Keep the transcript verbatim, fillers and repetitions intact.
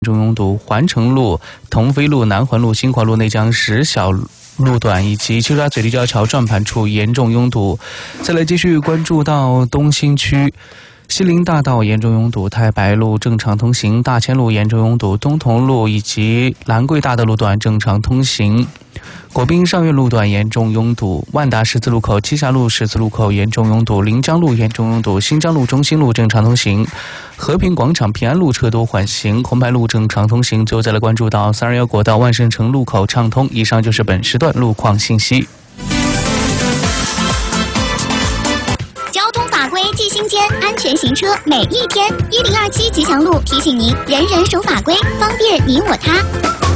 重拥堵，环城路、同飞路、南环路、新华路内江石小路段以及七沙嘴立交桥转盘处严重拥堵。再来继续关注到东新区。西林大道严重拥堵，太白路正常通行，大千路严重拥堵，东同路以及兰桂大道路段正常通行。国宾上苑路段严重拥堵，万达十字路口、栖霞路十字路口严重拥堵，临江路严重拥堵，新疆路、中心路正常通行，和平广场、平安路车多缓行，红牌路正常通行。最后再来关注到三二幺国道万盛城路口畅通。以上就是本时段路况信息。 交通法规记心间，安全行车每一天。一零二七吉祥路提醒您：人人守法规，方便你我他。